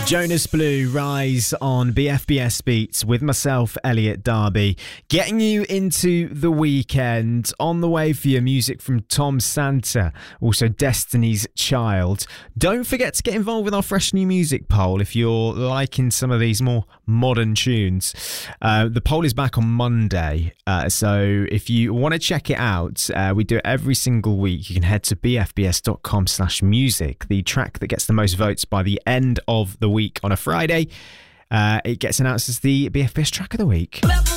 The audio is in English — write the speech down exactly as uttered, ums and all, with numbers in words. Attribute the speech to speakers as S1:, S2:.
S1: Jonas Blue, Rise on B F B S Beats with myself, Elliot Darby, getting you into the weekend. On the way for your music from Tom Santa, also Destiny's Child. Don't forget to get involved with our fresh new music poll if you're liking some of these more modern tunes. Uh, the poll is back on Monday, uh, so if you want to check it out, uh, we do it every single week. You can head to bfbs.com slash music. The track that gets the most votes by the end of the week on a Friday, uh, it gets announced as the B F B S track of the week.